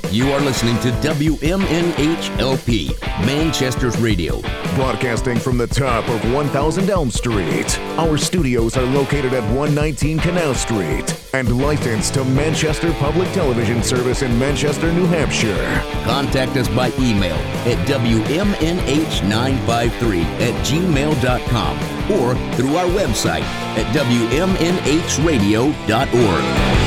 You are listening to WMNHLP, Manchester's radio. Broadcasting from the top of 1000 Elm Street. Our studios are located at 119 Canal Street and licensed to Manchester Public Television Service in Manchester, New Hampshire. Contact us by email at WMNH953@gmail.com or through our website at WMNHradio.org.